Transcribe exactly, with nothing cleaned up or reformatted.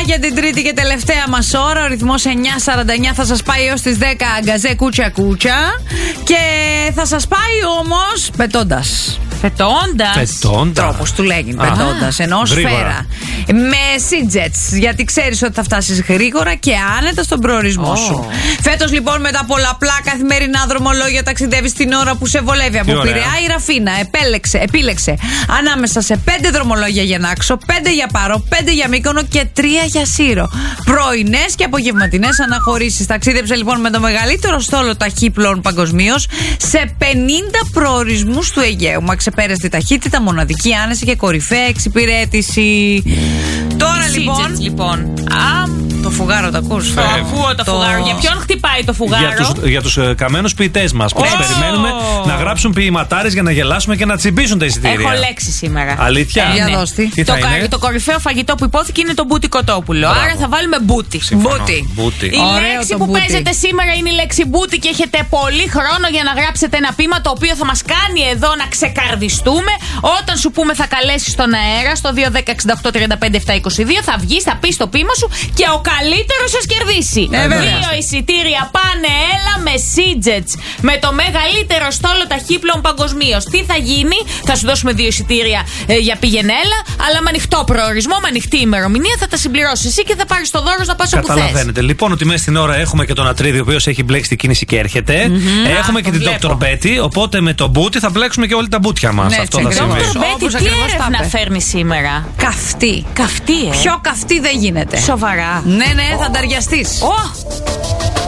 για την τρίτη και τελευταία μας ώρα. Ο ρυθμός εννιά σαράντα εννιά θα σας πάει έως τις δέκα. Αγκαζέ κούτσα κούτσα. Και θα σας πάει όμως πετώντας. Πετώντας. Τρόπος του λέγει. Πετώντας. Ενώ σφαίρα. Με Σίτζετς. Γιατί ξέρεις ότι θα φτάσεις γρήγορα και άνετα στον προορισμό oh. σου. Φέτος λοιπόν με τα πολλαπλά καθημερινά δρομολόγια ταξιδεύεις την ώρα που σε βολεύει. Από Πειραιά η Ραφίνα επέλεξε, επίλεξε ανάμεσα σε πέντε δρομολόγια για Νάξο, πέντε για Πάρο, πέντε για Μύκονο και τρία για Σύρο. Πρωινές και απογευματινές αναχωρήσεις. Ταξίδεψε λοιπόν με το μεγαλύτερο στόλο ταχύπλων παγκοσμίως σε πενήντα προορισμούς του Αιγαίου. Μα ξεπέραστη ταχύτητα, μοναδική άνεση και κορυφαία εξυπηρέτηση. Τώρα λοιπόν. λοιπόν. Α, το φουγάρο το ακούς. Το ακούω το, το φουγάρο. Για ποιον χτυπάει το φουγάρο? Για τους, για τους uh, καμένους ποιητές μας που oh. περιμένουμε να γράψουν ποιηματάρες για να γελάσουμε και να τσιμπήσουν τα εισιτήρια. Έχω λέξη σήμερα. Αλήθεια? Ε, ναι. Τι το, θα είναι? το κορυφαίο φαγητό που υπόθηκε είναι το μπούτι κοτόπουλο. Μπράβο. Άρα θα βάλουμε μπούτι. Μπούτι. μπούτι. Η Ωραίο λέξη το που μπούτι. παίζετε σήμερα είναι η λέξη μπούτι και έχετε πολύ χρόνο για να γράψετε ένα ποίημα το οποίο θα μας κάνει εδώ να ξεκαρδιστούμε. Όταν σου πούμε θα καλέσεις στον αέρα στο δύο δέκα εξήντα οκτώ τριάντα πέντε επτακόσια είκοσι δύο, θα βγεις, θα πεις το ποίημα σου και ο καλύτερος σας κερδίσει. Ε, Δύο εισιτήρια πάνε έλα με Σίτζετς, με το μεγαλύτερο στόλο ταχύπλων παγκοσμίως. Τι θα γίνει? Θα σου δώσουμε δύο εισιτήρια ε, για πήγαινε έλα, αλλά με ανοιχτό προορισμό, με ανοιχτή ημερομηνία. Θα τα συμπληρώσεις εσύ και θα πάρεις το δώρο να πας όπου θες. Καταλαβαίνετε λοιπόν ότι μέσα στην ώρα έχουμε και τον Ατρίδη, ο οποίος έχει μπλέξει την κίνηση και έρχεται. Mm-hmm. Έχουμε Α, και την Δόκτωρ Μπέτι, οπότε με τον Μπούτι θα μπλέξουμε και όλοι τα μπουτια μας. Ναι, αυτό θα συμβεί. Δόκτωρ Μπέτι, τι έρευνα φέρνει σήμερα? Καυτή. Καυτή, ε. Πιο καυτή δεν γίνεται. Σοβαρά. Ναι, ναι, θα ταριαστείς. Oh.